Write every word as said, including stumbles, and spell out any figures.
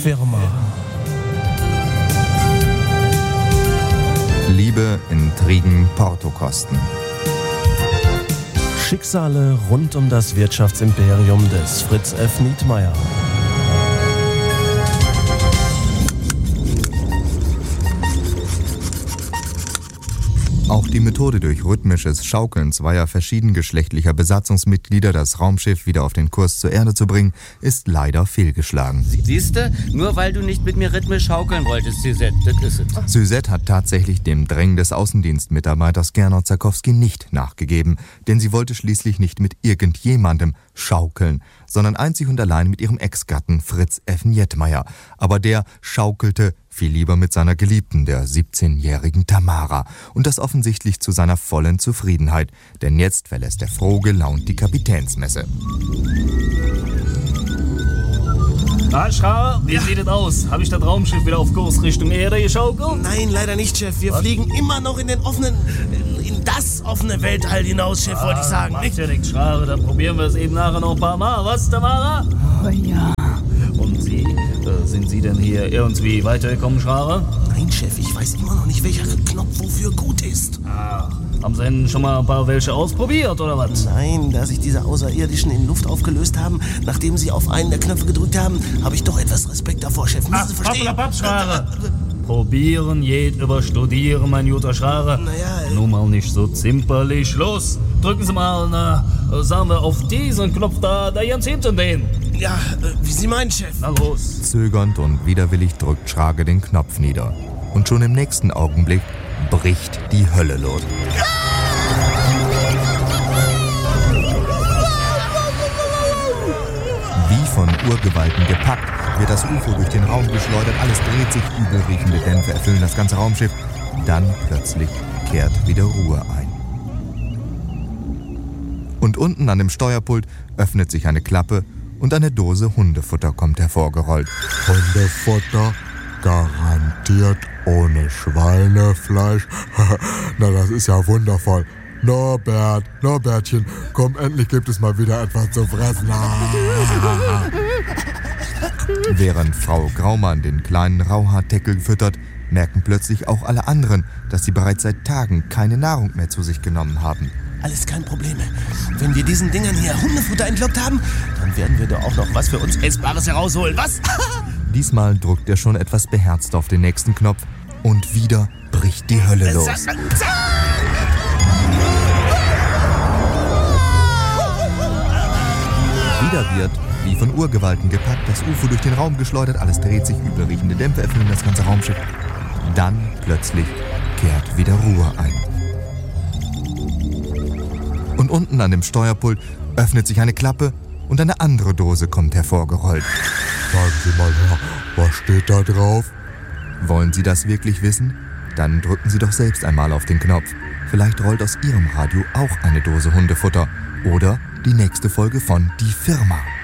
Firma. Liebe, Intrigen, Portokosten. Schicksale rund um das Wirtschaftsimperium des Fritz F. Nietmeyer. Auch die Methode durch rhythmisches Schaukeln zweier verschiedengeschlechtlicher Besatzungsmitglieder, das Raumschiff wieder auf den Kurs zur Erde zu bringen, ist leider fehlgeschlagen. Siehste, nur weil du nicht mit mir rhythmisch schaukeln wolltest, Suzette, das ist es. Suzette hat tatsächlich dem Drängen des Außendienstmitarbeiters Gernot Zakowski nicht nachgegeben, denn sie wollte schließlich nicht mit irgendjemandem schaukeln, sondern einzig und allein mit ihrem Ex-Gatten Fritz F. Nietmeyer. Aber der schaukelte viel lieber mit seiner Geliebten, der siebzehnjährigen Tamara. Und das offensichtlich zu seiner vollen Zufriedenheit, denn jetzt verlässt er froh gelaunt die Kapitänsmesse. Na, Schrader, wie ja. sieht es aus? Habe ich das Raumschiff wieder auf Kurs Richtung Erde geschaukelt? Nein, leider nicht, Chef. Wir Was? fliegen immer noch in den offenen, in das offene Weltall hinaus, Chef, ah, wollte ich sagen. Macht ja nichts, Schrader. Dann probieren wir es eben nachher noch ein paar Mal. Was, Tamara? Oh ja. Und Sie? Äh, sind Sie denn hier irgendwie weitergekommen, Schrader? Nein, Chef, ich weiß immer noch nicht, welcher Knopf wofür gut ist. Ach, haben Sie denn schon mal ein paar welche ausprobiert, oder was? Nein, da sich diese Außerirdischen in Luft aufgelöst haben, nachdem sie auf einen der Knöpfe gedrückt haben, habe ich doch etwas Respekt davor, Chef. Müssen Ach, Sie verstehen? Pappelapapp, Schrader. Probieren geht über Studieren, mein guter Schrader. Naja, Nur mal nicht so zimperlich. Los, drücken Sie mal, na, sagen wir, auf diesen Knopf da, da ganz hinten den. Ja, wie Sie meinen, Chef. Na los. Zögernd und widerwillig drückt Schrage den Knopf nieder. Und schon im nächsten Augenblick bricht die Hölle los. Wie von Urgewalten gepackt, wird das U F O durch den Raum geschleudert, alles dreht sich, übelriechende Dämpfe erfüllen das ganze Raumschiff. Dann plötzlich kehrt wieder Ruhe ein. Und unten an dem Steuerpult öffnet sich eine Klappe und eine Dose Hundefutter kommt hervorgerollt. Hundefutter? Garantiert ohne Schweinefleisch? Na, das ist ja wundervoll. Norbert, Norbertchen, komm, endlich gibt es mal wieder etwas zu fressen. Während Frau Graumann den kleinen Rauhaarteckel füttert, merken plötzlich auch alle anderen, dass sie bereits seit Tagen keine Nahrung mehr zu sich genommen haben. Alles kein Problem. Wenn wir diesen Dingern hier Hundefutter entlockt haben, dann werden wir doch auch noch was für uns Essbares herausholen. Was? Diesmal drückt er schon etwas beherzt auf den nächsten Knopf und wieder bricht die Hölle los. Wieder wird, wie von Urgewalten gepackt, das U F O durch den Raum geschleudert, alles dreht sich, übelriechende Dämpfe erfüllen das ganze Raumschiff. Dann plötzlich kehrt wieder Ruhe ein. Und unten an dem Steuerpult öffnet sich eine Klappe und eine andere Dose kommt hervorgerollt. Sagen Sie mal, Herr, was steht da drauf? Wollen Sie das wirklich wissen? Dann drücken Sie doch selbst einmal auf den Knopf. Vielleicht rollt aus Ihrem Radio auch eine Dose Hundefutter. Oder die nächste Folge von Die Firma.